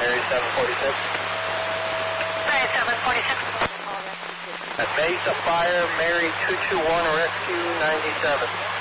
Mary 746. Mary 746. At base of fire, Mary 221, rescue 97.